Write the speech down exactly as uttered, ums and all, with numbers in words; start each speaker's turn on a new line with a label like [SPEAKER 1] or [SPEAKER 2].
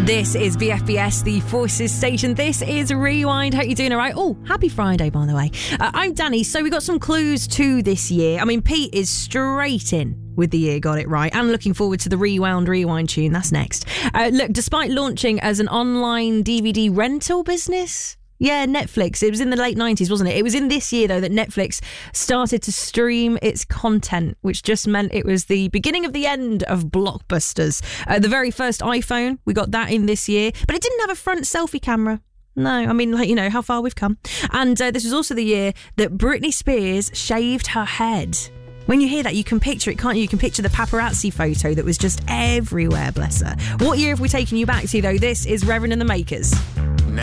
[SPEAKER 1] This is V F B S, the Forces station. This is Rewind. Hope you're doing all right. Oh, happy Friday, by the way. Uh, I'm Danny. So we got some clues to this year. I mean, Pete is straight in with the year, got it right. And looking forward to the Rewound Rewind tune. That's next. Uh, look, despite launching as an online D V D rental business... Yeah, Netflix. It was in the late nineties, wasn't it? It was in this year, though, that Netflix started to stream its content, which just meant it was the beginning of the end of blockbusters. Uh, the very first iPhone, we got that in this year, but it didn't have a front selfie camera. No, I mean, like, you know, how far we've come. And uh, this was also the year that Britney Spears shaved her head. When you hear that, you can picture it, can't you? You can picture the paparazzi photo that was just everywhere, bless her. What year have we taken you back to, though? This is Reverend and the Makers.